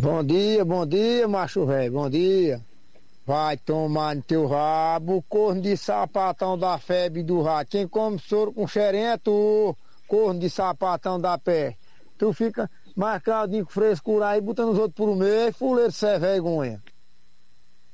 Bom dia, macho velho, bom dia. Vai tomar no teu rabo, corno de sapatão da febre do rato. Quem come soro com xerém é tu, corno de sapatão da pé. Tu fica marcadinho com frescura aí, botando os outros por meio, fuleiro sem vergonha.